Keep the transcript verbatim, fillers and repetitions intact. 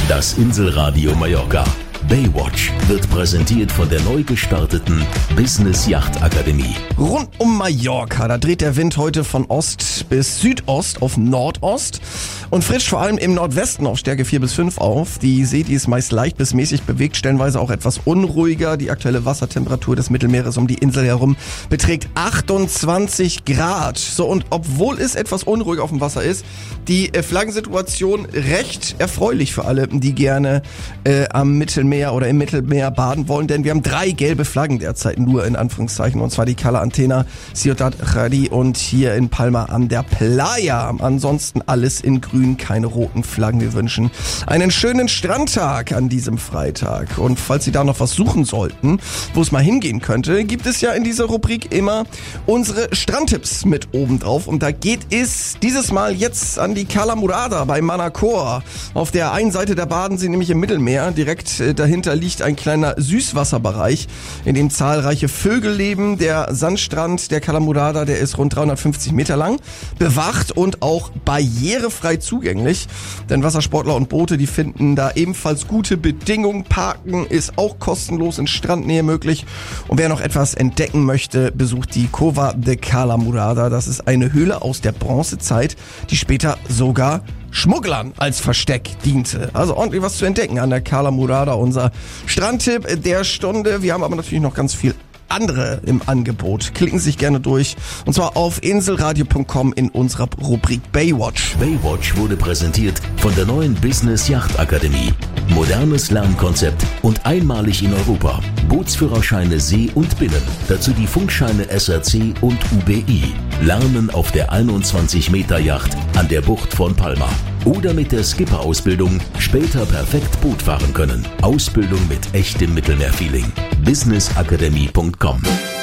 Das Inselradio Mallorca. Baywatch wird präsentiert von der neu gestarteten Business Yacht Akademie. Rund um Mallorca, da dreht der Wind heute von Ost bis Südost auf Nordost und frischt vor allem im Nordwesten auf Stärke vier bis fünf auf. Die See, die ist meist leicht bis mäßig bewegt, stellenweise auch etwas unruhiger. Die aktuelle Wassertemperatur des Mittelmeeres um die Insel herum beträgt achtundzwanzig Grad. So, und obwohl es etwas unruhig auf dem Wasser ist, die äh, Flaggensituation recht erfreulich für alle, die gerne äh, am Mittelmeer oder im Mittelmeer baden wollen, denn wir haben drei gelbe Flaggen derzeit nur in Anführungszeichen, und zwar die Cala Antena, Ciutat Jari und hier in Palma an der Playa. Ansonsten alles in grün, keine roten Flaggen. Wir wünschen einen schönen Strandtag an diesem Freitag. Und falls Sie da noch was suchen sollten, wo es mal hingehen könnte, gibt es ja in dieser Rubrik immer unsere Strandtipps mit oben drauf. Und da geht es dieses Mal jetzt an die Cala Murada bei Manacor. Auf der einen Seite, da baden Sie nämlich im Mittelmeer, direkt äh, dahinter liegt ein kleiner Süßwasserbereich, in dem zahlreiche Vögel leben. Der Sandstrand der Cala Murada, der ist rund dreihundertfünfzig Meter lang, bewacht und auch barrierefrei zugänglich. Denn Wassersportler und Boote, die finden da ebenfalls gute Bedingungen. Parken ist auch kostenlos in Strandnähe möglich. Und wer noch etwas entdecken möchte, besucht die Cova de Cala Murada. Das ist eine Höhle aus der Bronzezeit, die später sogar Schmugglern als Versteck diente. Also ordentlich was zu entdecken an der Cala Murada, unser Strandtipp der Stunde. Wir haben aber natürlich noch ganz viel andere im Angebot. Klicken Sie sich gerne durch, und zwar auf inselradio punkt com in unserer Rubrik Baywatch. Baywatch wurde präsentiert von der neuen Business Yacht Akademie. Modernes Lernkonzept und einmalig in Europa. Bootsführerscheine See und Binnen. Dazu die Funkscheine S R C und U B I. Lernen auf der einundzwanzig Meter Yacht an der Bucht von Palma. Oder mit der Skipper-Ausbildung später perfekt Boot fahren können. Ausbildung mit echtem Mittelmeerfeeling. business academy punkt com